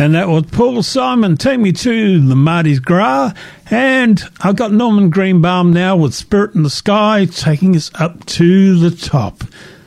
And that was Paul Simon, Take Me to the Mardi Gras. And I've got Norman Greenbaum now with Spirit in the Sky, taking us up to the top.